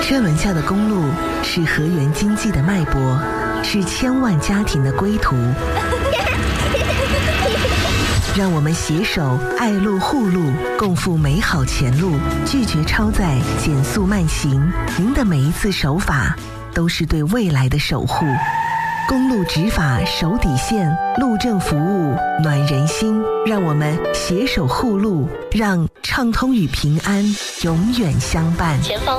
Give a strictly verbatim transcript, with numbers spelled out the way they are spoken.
车轮下的公路是河源经济的脉搏，是千万家庭的归途。让我们携手爱路护路，共赴美好前路，拒绝超载，减速慢行。您的每一次守法，都是对未来的守护。公路执法守底线，路政服务暖人心。让我们携手护路，让畅通与平安永远相伴。前方